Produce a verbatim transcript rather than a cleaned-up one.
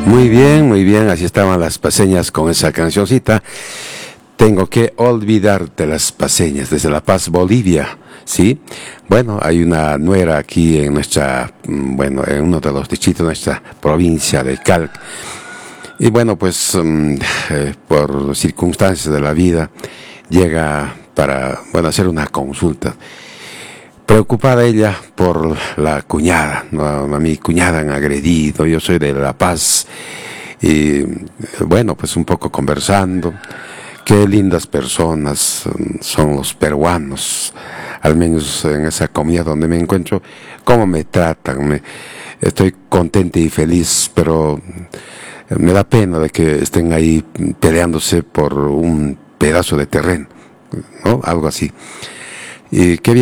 Muy bien, muy bien, así estaban las paseñas con esa cancioncita. Tengo que olvidarte las paseñas desde La Paz, Bolivia, ¿sí? Bueno, hay una nuera aquí en nuestra, bueno, en uno de los distritos de nuestra provincia de Calc. Y bueno, pues um, eh, por circunstancias de la vida llega para, bueno, hacer una consulta. Preocupada ella por la cuñada, ¿no? A mi cuñada han agredido, yo soy de La Paz y bueno, pues un poco conversando. Qué lindas personas son los peruanos, al menos en esa comunidad donde me encuentro, cómo me tratan, me, estoy contenta y feliz, pero me da pena de que estén ahí peleándose por un pedazo de terreno, ¿no? Algo así. Y qué bien